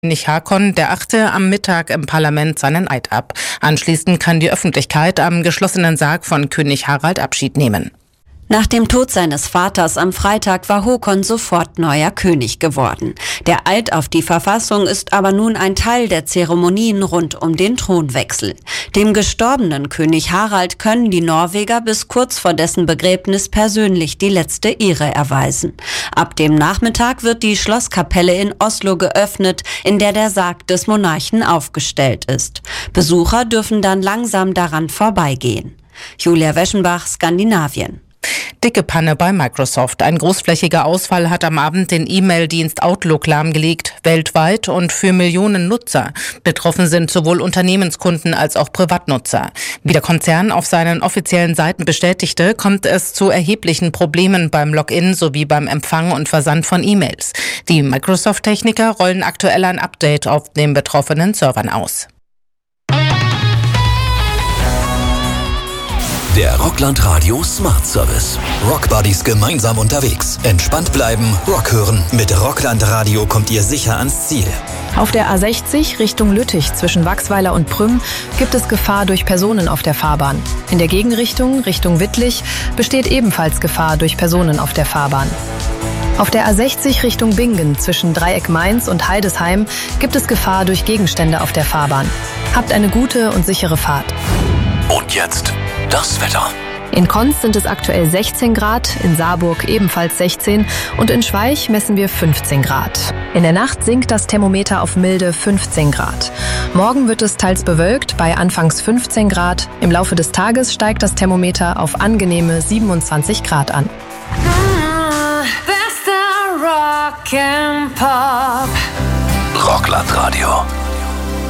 König Haakon VIII. Am Mittag im Parlament seinen Eid ab. Anschließend kann die Öffentlichkeit am geschlossenen Sarg von König Harald Abschied nehmen. Nach dem Tod seines Vaters am Freitag war Håkon sofort neuer König geworden. Der Eid auf die Verfassung ist aber nun ein Teil der Zeremonien rund um den Thronwechsel. Dem gestorbenen König Harald können die Norweger bis kurz vor dessen Begräbnis persönlich die letzte Ehre erweisen. Ab dem Nachmittag wird die Schlosskapelle in Oslo geöffnet, in der der Sarg des Monarchen aufgestellt ist. Besucher dürfen dann langsam daran vorbeigehen. Julia Weschenbach, Skandinavien. Dicke Panne bei Microsoft. Ein großflächiger Ausfall hat am Abend den E-Mail-Dienst Outlook lahmgelegt, weltweit und für Millionen Nutzer. Betroffen sind sowohl Unternehmenskunden als auch Privatnutzer. Wie der Konzern auf seinen offiziellen Seiten bestätigte, kommt es zu erheblichen Problemen beim Login sowie beim Empfang und Versand von E-Mails. Die Microsoft-Techniker rollen aktuell ein Update auf den betroffenen Servern aus. Der Rockland Radio Smart Service. Rockbuddies gemeinsam unterwegs. Entspannt bleiben, Rock hören. Mit Rockland Radio kommt ihr sicher ans Ziel. Auf der A60 Richtung Lüttich zwischen Wachsweiler und Prüm gibt es Gefahr durch Personen auf der Fahrbahn. In der Gegenrichtung Richtung Wittlich besteht ebenfalls Gefahr durch Personen auf der Fahrbahn. Auf der A60 Richtung Bingen zwischen Dreieck Mainz und Heidesheim gibt es Gefahr durch Gegenstände auf der Fahrbahn. Habt eine gute und sichere Fahrt. Und jetzt das Wetter. In Konz sind es aktuell 16 Grad, in Saarburg ebenfalls 16 und in Schweich messen wir 15 Grad. In der Nacht sinkt das Thermometer auf milde 15 Grad. Morgen wird es teils bewölkt bei anfangs 15 Grad. Im Laufe des Tages steigt das Thermometer auf angenehme 27 Grad an. Bester Rock and Pop. Rockland Radio.